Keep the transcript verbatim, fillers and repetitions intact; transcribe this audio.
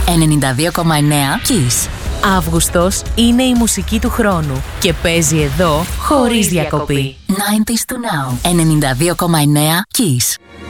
ενενήντα δύο κόμμα εννέα Kiss. Αύγουστος είναι η μουσική του χρόνου και παίζει εδώ χωρίς διακοπή. ενενήντα του Now. ενενήντα δύο κόμμα εννέα Kiss.